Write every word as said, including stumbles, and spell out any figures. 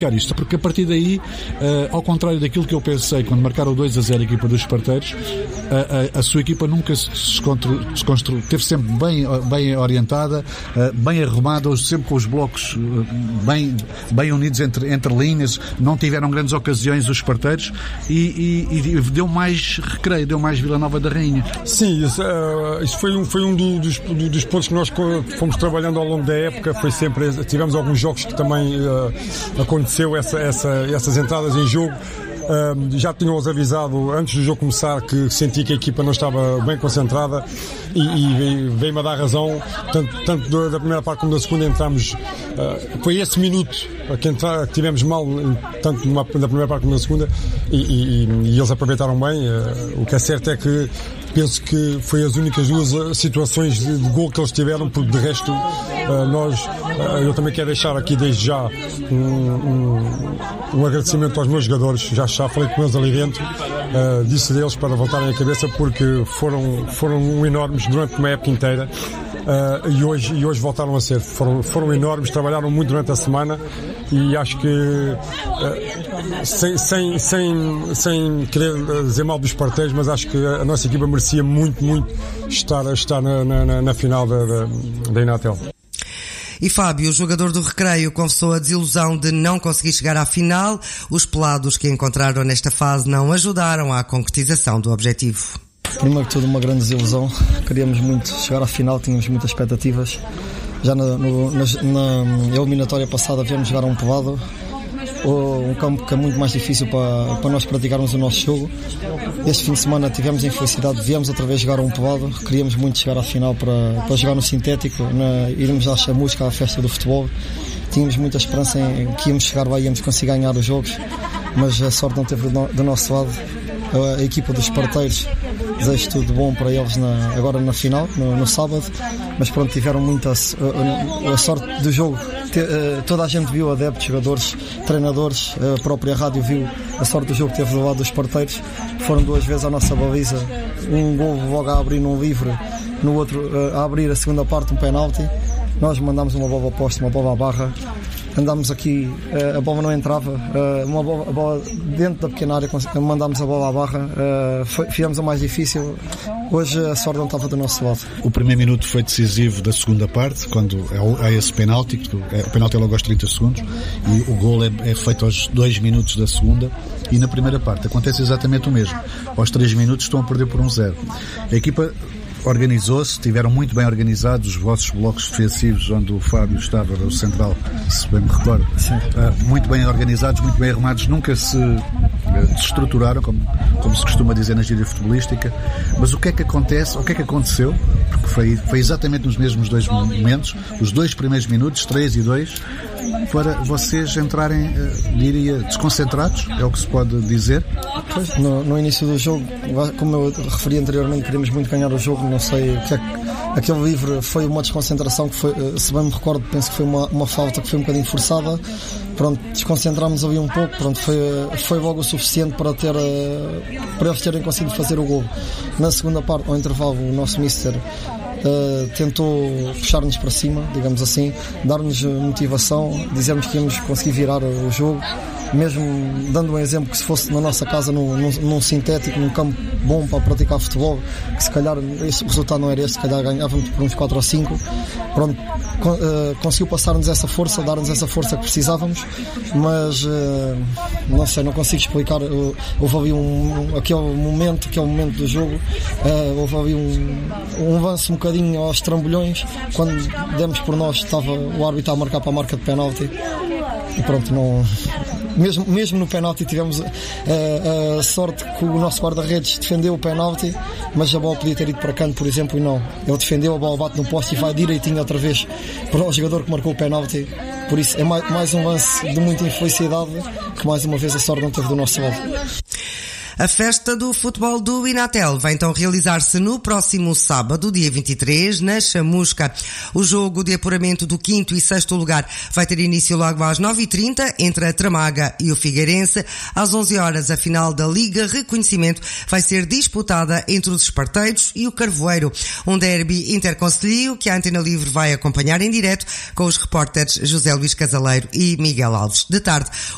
isto, porque a partir daí, uh, ao contrário daquilo que eu pensei quando marcaram o dois a zero a equipa dos Esparteiros, a, a, a sua equipa nunca se, se, se construiu, esteve sempre bem, bem orientada, uh, bem arrumada, sempre com os blocos uh, bem, bem unidos entre, entre linhas, não tiveram grandes ocasiões os Esparteiros e, e, e deu mais recreio, deu mais Vila Nova da Rainha. Sim, isso, uh, isso foi um, foi um dos, dos pontos que nós fomos trabalhando ao longo da época, foi sempre, tivemos alguns jogos que também uh, aconteceram Essa, essa, essas entradas em jogo. Uh, já tínhamos avisado antes do jogo começar que senti que a equipa não estava bem concentrada e, e veio-me a dar razão, tanto, tanto da primeira parte como da segunda entramos, uh, foi esse minuto que, entrar, que tivemos mal, tanto numa, na primeira parte como na segunda, e, e, e eles aproveitaram bem. Uh, o que é certo é que penso que foi as únicas duas situações de, de gol que eles tiveram, porque de resto uh, nós, uh, eu também quero deixar aqui desde já um, um, um agradecimento aos meus jogadores, já, já falei com eles ali dentro, uh, disse deles para voltarem a cabeça, porque foram, foram enormes durante uma época inteira. Uh, e, hoje, e hoje voltaram a ser, foram, foram enormes, trabalharam muito durante a semana e acho que uh, sem, sem, sem, sem querer dizer mal dos Esparteiros, mas acho que a nossa equipa merecia muito, muito estar, estar na, na, na final da, da, da Inatel. E Fábio, o jogador do Recreio, confessou a desilusão de não conseguir chegar à final. Os pelados que encontraram nesta fase não ajudaram à concretização do objetivo. Primeiro que tudo, uma grande desilusão. Queríamos muito chegar à final, tínhamos muitas expectativas. Já na, no, na, na eliminatória passada viemos jogar a um pelado, um campo que é muito mais difícil para, para nós praticarmos o nosso jogo. Este fim de semana tivemos a infelicidade, viemos outra vez jogar a um pelado. Queríamos muito chegar à final para, para jogar no sintético, na, irmos à chamusca, à festa do futebol. Tínhamos muita esperança em que íamos chegar lá e íamos conseguir ganhar os jogos, mas a sorte não teve do, do nosso lado. A, a equipa dos Esparteiros, desejo tudo bom para eles na, agora na final, no, no sábado, mas pronto, tiveram muita a, a sorte do jogo. Te, uh, toda a gente viu, adeptos, jogadores, treinadores, a própria rádio viu a sorte do jogo que teve do lado dos Esparteiros. Foram duas vezes à nossa baliza, um gol logo a abrir num livre, no outro uh, a abrir a segunda parte, um penalti. Nós mandámos uma bola oposta, uma bola à barra. Andámos aqui, a bola não entrava, uma bola, a bola dentro da pequena área, mandámos a bola à barra, fizemos a mais difícil. Hoje a sorte não estava do nosso lado. O primeiro minuto foi decisivo da segunda parte, quando há esse penalti, o penalti é logo aos trinta segundos, e o gol é, é feito aos dois minutos da segunda, e na primeira parte acontece exatamente o mesmo. Aos três minutos estão a perder por um zero. A equipa organizou-se, estiveram muito bem organizados os vossos blocos defensivos, onde o Fábio estava, o central, se bem me recordo, uh, muito bem organizados, muito bem arrumados, nunca se uh, desestruturaram, como, como se costuma dizer na gíria futebolística. Mas o que é que acontece, o que é que aconteceu, porque foi, foi exatamente nos mesmos dois momentos, os dois primeiros minutos, três e dois, para vocês entrarem, uh, diria, desconcentrados, é o que se pode dizer? Pois, no, no início do jogo, como eu referi anteriormente, queríamos muito ganhar o jogo, não sei o que é que, aquele livre foi uma desconcentração que foi, se bem me recordo, penso que foi uma, uma falta que foi um bocadinho forçada. Pronto, desconcentramos ali um pouco, pronto, foi, foi logo o suficiente para ter, para eles terem conseguido fazer o gol. Na segunda parte, ao intervalo, o nosso mister Uh, tentou puxar-nos para cima, digamos assim, dar-nos motivação, dizermos que íamos conseguir virar o jogo, mesmo dando um exemplo que se fosse na nossa casa, num, num, num sintético, num campo bom para praticar futebol, que se calhar este resultado não era este, se calhar ganhávamos por uns quatro ou cinco. Pronto, con, uh, conseguiu passar-nos essa força, dar-nos essa força que precisávamos, mas uh, não sei, não consigo explicar. Uh, houve ali um, aquele momento, aquele momento do jogo, uh, houve ali um, um lance um bocadinho aos trambolhões, quando demos por nós, estava o árbitro a marcar para a marca de penalti e pronto, não, mesmo, mesmo no penalti tivemos uh, a sorte que o nosso guarda-redes defendeu o penalti, mas a bola podia ter ido para canto, por exemplo, e não, ele defendeu, a bola bate no poste e vai direitinho outra vez para o jogador que marcou o penalti. Por isso é mais, mais um lance de muita infelicidade, que mais uma vez a sorte não teve do nosso lado. A festa do futebol do Inatel vai então realizar-se no próximo sábado, dia vinte e três, na Chamusca. O jogo de apuramento do quinto e sexto lugar vai ter início logo às nove e trinta, entre a Tramaga e o Figueirense. Às onze horas, a final da Liga Reconhecimento vai ser disputada entre os Esparteiros e o Carvoeiro. Um derby interconcelhio que a Antena Livre vai acompanhar em direto com os repórteres José Luís Casaleiro e Miguel Alves. De tarde,